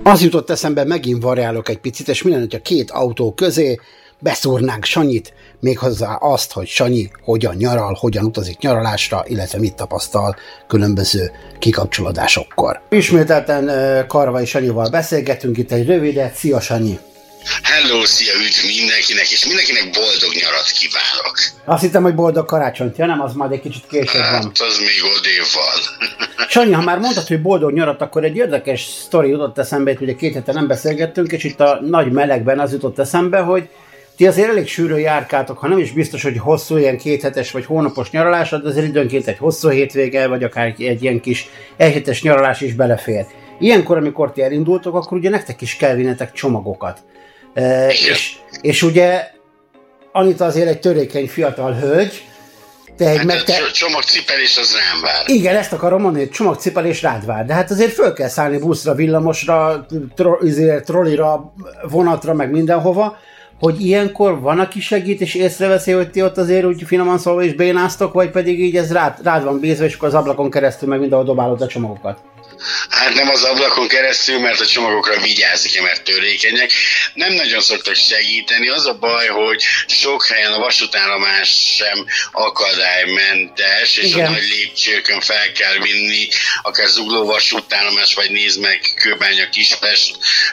Az jutott eszembe, megint variálok egy picit, és minden, hogyha két autó közé beszúrnánk Sanyit, méghozzá azt, hogy Sanyi hogyan nyaral, hogyan utazik nyaralásra, illetve mit tapasztal különböző kikapcsolódásokkor. Ismételten Karvai Sanyival beszélgetünk itt egy rövidet. Szia, Sanyi! Hello, szia, üdv mindenkinek, és mindenkinek boldog nyarat kívánok. Azt hittem, hogy boldog karácsonyt, ja nem, az majd egy kicsit később van. Hát, az még odébb van. Sanyi, ha már mondtad, hogy boldog nyarat, akkor egy érdekes sztori jutott eszembe, hogy ugye 2 hete nem beszélgettünk, és itt a nagy melegben az jutott eszembe, hogy ti azért elég sűrűn járkáltok, ha nem is biztos, hogy hosszú ilyen 2 hetes vagy hónapos nyaralás, de azért időnként egy hosszú hétvége, vagy akár egy ilyen kis egyhetes nyaralás is belefér. Ilyenkor, amikor ti elindultok, akkor ugye nektek is kell vinnetek csomagokat. És ugye Anita azért egy törékeny fiatal hölgy, csomagcipelés az rám vár. Igen, ezt akarom mondani, hogy csomagcipelés rád vár. De hát azért föl kell szállni buszra, villamosra, trollira, vonatra, meg mindenhova, hogy ilyenkor van, aki segít, és észreveszi, hogy ti ott azért úgy finoman szólva is bénáztok, vagy pedig így ez rád van bízva, és akkor az ablakon keresztül meg mindenhol dobálod a csomagokat. Hát nem az ablakon keresztül, mert a csomagokra vigyázik, mert törékenyek. Nem nagyon szoktak segíteni. Az a baj, hogy sok helyen a vasútállomás sem akadálymentes, és igen, a nagy lépcsőkön fel kell vinni, akár Zugló vasútállomás, vagy nézd meg Kőbánya Kispest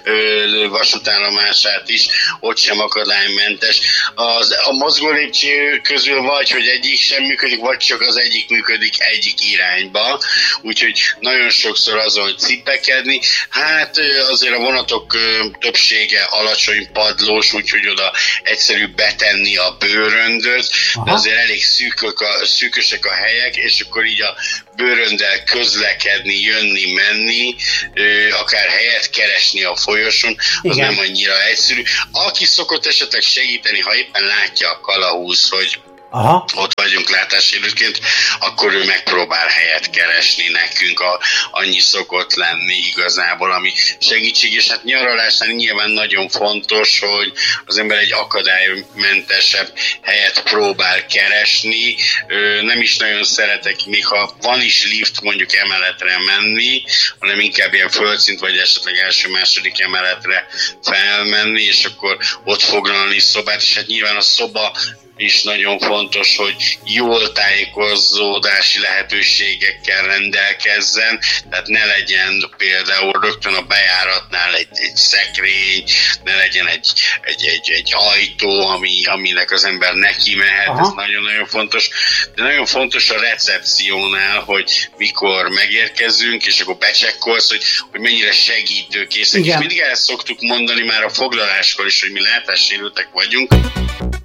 vasútállomását is, ott sem akadálymentes. A mozgó lépcső közül vagy, hogy egyik sem működik, vagy csak az egyik működik egyik irányba. Úgyhogy nagyon sokszor azon, hogy cipekedni. Hát azért a vonatok többsége alacsony padlós, úgyhogy oda egyszerű betenni a bőröndöt, de azért elég szűkösek a helyek, és akkor így a bőrönddel közlekedni, jönni, menni, akár helyet keresni a folyosón, az igen, nem annyira egyszerű. Aki szokott esetleg segíteni, ha éppen látja a kalausz, hogy ott vagyunk látássérültként, akkor ő megpróbál helyet keresni nekünk, annyi szokott lenni igazából, ami segítség, és hát nyaralásnál nyilván nagyon fontos, hogy az ember egy akadálymentesebb helyet próbál keresni. Nem is nagyon szeretek, még ha van is lift, mondjuk emeletre menni, hanem inkább ilyen földszint, vagy esetleg első-második emeletre felmenni, és akkor ott foglalni szobát, és hát nyilván a szoba is nagyon fontos, hogy jól tájékozódási lehetőségekkel rendelkezzen, tehát ne legyen például rögtön a bejáratnál egy szekrény, ne legyen egy ajtó, aminek az ember neki mehet, ez nagyon-nagyon fontos. De nagyon fontos a recepciónál, hogy mikor megérkezünk, és akkor becsekkolsz, hogy mennyire segítőkészek. És mindig el szoktuk mondani már a foglaláskor is, hogy mi látássérültek vagyunk,